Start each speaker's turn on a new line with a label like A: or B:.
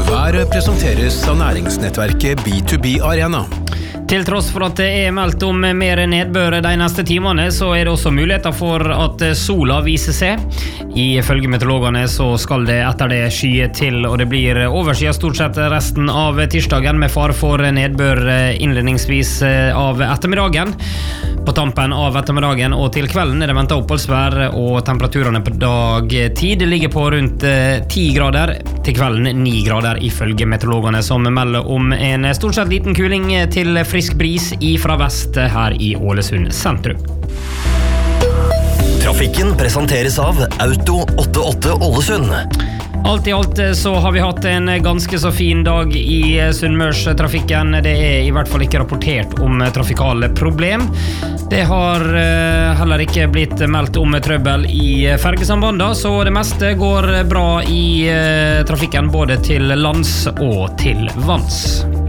A: Været presenteres av næringsnettverket B2B Arena.
B: Til tross for at det meldt om mer nedbør de neste timene, så det også muligheter for at sola viser seg. Ifølge meteorologene så skal det etter det skye til, og det blir overskyet stort sett resten av tirsdagen med fare for nedbør innledningsvis av ettermiddagen. På tampen av ettermiddagen og til kvelden det ventet oppholdsvær, og temperaturene på dagtid ligger på rundt 10 grader, til kvelden 9 grader ifølge meteorologene, som melder om en stort sett liten kuling til frisk bris fra vest her i Ålesund sentrum.
C: Trafikken presenteres av Auto 88 Ålesund.
B: Alt i alt så har vi hatt en ganske så fin dag i Sunnmørstrafikken. Det i hvert fall ikke rapportert om trafikale problem. Det har heller ikke blitt meldt om trøbbel i fergesambandet, så det meste går bra i trafikken både til lands og til vanns.